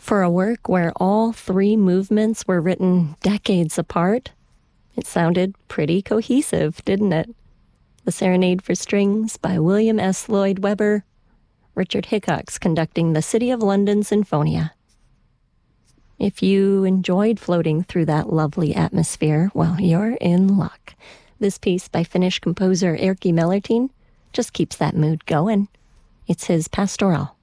For a work where all three movements were written decades apart, it sounded pretty cohesive, didn't it? The Serenade for Strings by William S. Lloyd Webber, Richard Hickox conducting the City of London Sinfonia. If you enjoyed floating through that lovely atmosphere, well, you're in luck. This piece by Finnish composer Erkki Mellertin just keeps that mood going. It's his Pastoral.